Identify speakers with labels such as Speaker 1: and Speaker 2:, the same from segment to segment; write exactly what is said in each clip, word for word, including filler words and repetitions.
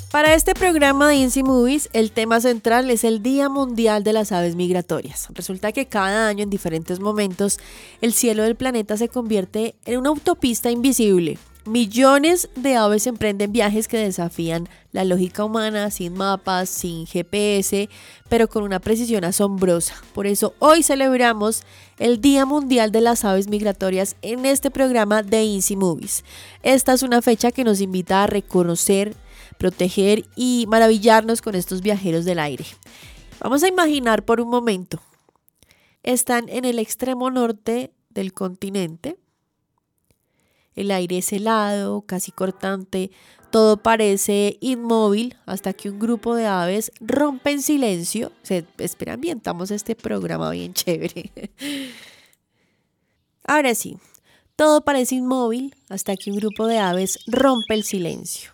Speaker 1: Para este programa de Inci Movies, el tema central es el Día Mundial de las Aves Migratorias. Resulta que cada año, en diferentes momentos, el cielo del planeta se convierte en una autopista invisible. Millones de aves emprenden viajes que desafían la lógica humana, sin mapas, sin G P S, pero con una precisión asombrosa. Por eso hoy celebramos el Día Mundial de las Aves Migratorias en este programa de Inci Movies. Esta es una fecha que nos invita a reconocer, proteger y maravillarnos con estos viajeros del aire. Vamos a imaginar por un momento. Están en el extremo norte del continente. El aire es helado, casi cortante, todo parece inmóvil hasta que un grupo de aves rompe en silencio. Se, espera, ambientamos este programa bien chévere. Ahora sí, todo parece inmóvil hasta que un grupo de aves rompe el silencio.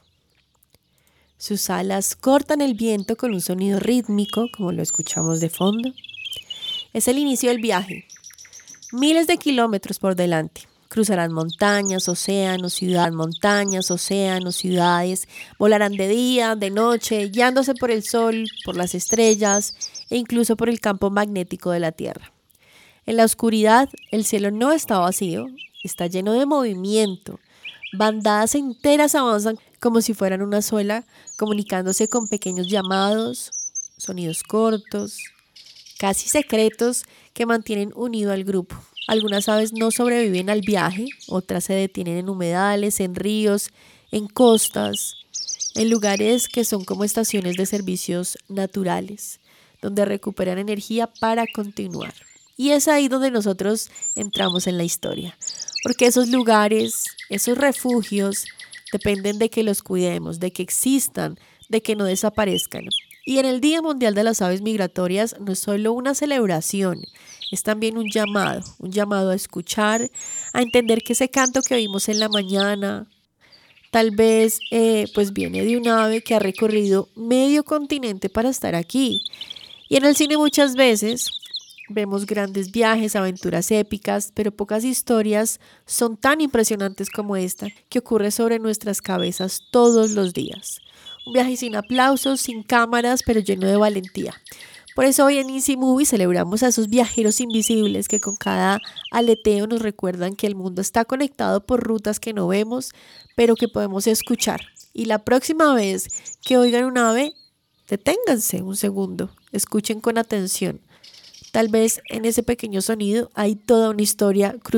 Speaker 1: Sus alas cortan el viento con un sonido rítmico, como lo escuchamos de fondo. Es el inicio del viaje. Miles de kilómetros por delante. Cruzarán montañas, océanos, ciudades, montañas, océanos, ciudades. Volarán de día, de noche, guiándose por el sol, por las estrellas e incluso por el campo magnético de la Tierra. En la oscuridad, el cielo no está vacío, está lleno de movimiento. Bandadas enteras avanzan como si fueran una sola, comunicándose con pequeños llamados, sonidos cortos, casi secretos que mantienen unido al grupo. Algunas aves no sobreviven al viaje, otras se detienen en humedales, en ríos, en costas, en lugares que son como estaciones de servicios naturales, donde recuperan energía para continuar. Y es ahí donde nosotros entramos en la historia, porque esos lugares, esos refugios, dependen de que los cuidemos, de que existan, de que no desaparezcan. Y en el Día Mundial de las Aves Migratorias no es solo una celebración, es también un llamado, un llamado a escuchar, a entender que ese canto que oímos en la mañana, tal vez eh, pues viene de un ave que ha recorrido medio continente para estar aquí. Y en el cine muchas veces vemos grandes viajes, aventuras épicas, pero pocas historias son tan impresionantes como esta que ocurre sobre nuestras cabezas todos los días. Un viaje sin aplausos, sin cámaras, pero lleno de valentía. Por eso hoy en Inci Movie celebramos a esos viajeros invisibles que con cada aleteo nos recuerdan que el mundo está conectado por rutas que no vemos, pero que podemos escuchar. Y la próxima vez que oigan un ave, deténganse un segundo, escuchen con atención. Tal vez en ese pequeño sonido hay toda una historia cruzada.